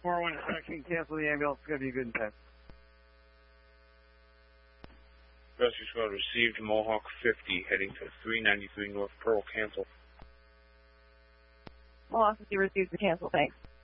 401 can cancel the ambulance. It's going to be good in time. Rescue squad received Mohawk 50 heading to 393 North Pearl. Cancel. Mohawk 50 received the cancel. Thanks.